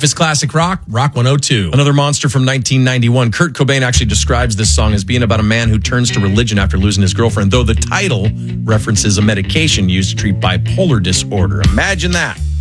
Memphis Classic Rock, Rock 102. Another monster from 1991. Kurt Cobain actually describes this song as being about a man who turns to religion after losing his girlfriend, though the title references a medication used to treat bipolar disorder. Imagine that.